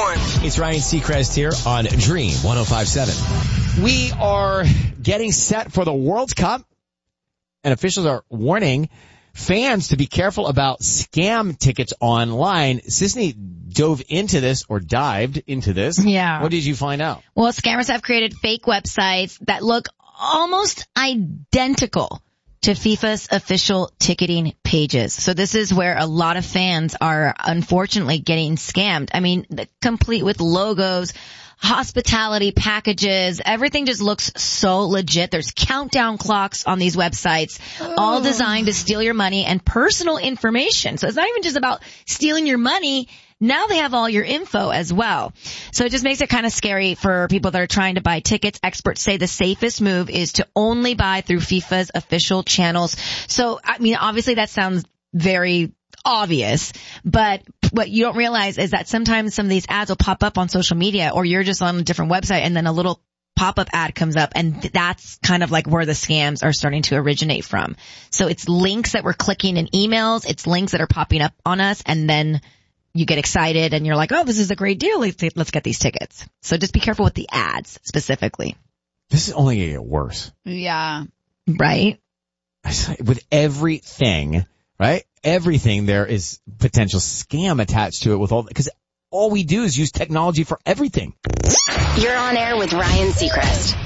one. It's Ryan Seacrest here on Dream 105.7. We are getting set for the World Cup, and officials are warning fans to be careful about scam tickets online. Sisney dived into this. Yeah. What did you find out? Well, scammers have created fake websites that look almost identical to FIFA's official ticketing pages. So this is where a lot of fans are unfortunately getting scammed. I mean, complete with logos, hospitality packages, everything just looks so legit. There's countdown clocks on these websites, all designed to steal your money and personal information. So it's not even just about stealing your money. Now they have all your info as well. So it just makes it kind of scary for people that are trying to buy tickets. Experts say the safest move is to only buy through FIFA's official channels. So, I mean, obviously that sounds very obvious, but what you don't realize is that sometimes some of these ads will pop up on social media, or you're just on a different website and then a little pop-up ad comes up, and that's kind of like where the scams are starting to originate from. So it's links that we're clicking in emails, it's links that are popping up on us, and then you get excited and you're like, oh, this is a great deal. Let's get these tickets. So just be careful with the ads specifically. This is only going to get worse. Yeah. Right? With everything, right? Everything there is potential scam attached to it with because all we do is use technology for everything. You're on air with Ryan Seacrest.